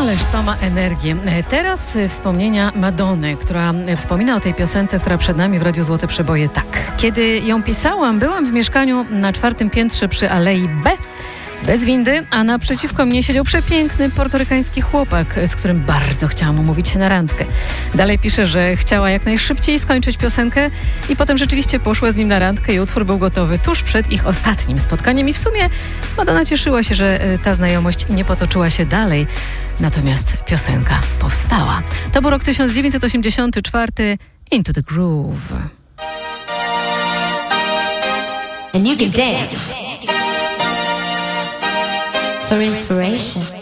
Ależ to ma energię. Teraz wspomnienia Madonny, która wspomina o tej piosence, która przed nami w Radiu Złote Przeboje tak. Kiedy ją pisałam, byłam w mieszkaniu na 4. piętrze przy Alei B, bez windy, a naprzeciwko mnie siedział przepiękny portorykański chłopak, z którym bardzo chciałam umówić się na randkę. Dalej pisze, że chciała jak najszybciej skończyć piosenkę i potem rzeczywiście poszła z nim na randkę i utwór był gotowy tuż przed ich ostatnim spotkaniem. I w sumie Madonna cieszyła się, że ta znajomość nie potoczyła się dalej, natomiast piosenka powstała. To był rok 1984, Into the Groove. And you can dance for inspiration.